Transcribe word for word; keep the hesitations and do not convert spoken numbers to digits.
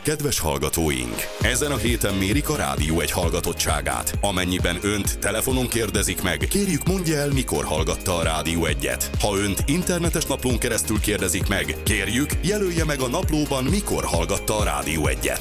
kedves hallgatóink! Ezen a héten mérik a Rádió egy hallgatottságát. Amennyiben önt telefonon kérdezik meg, kérjük mondja el, mikor hallgatta a Rádió egyet. Ha önt internetes naplón keresztül kérdezik meg, kérjük jelölje meg a naplóban, mikor hallgatta a Rádió egyet.